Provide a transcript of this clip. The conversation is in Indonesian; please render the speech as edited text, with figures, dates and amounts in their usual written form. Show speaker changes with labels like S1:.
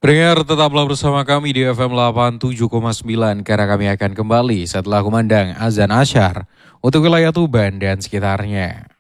S1: Pendengar tetaplah bersama kami di FM 87,9 karena kami akan kembali setelah kumandang azan asyar untuk wilayah Tuban dan sekitarnya.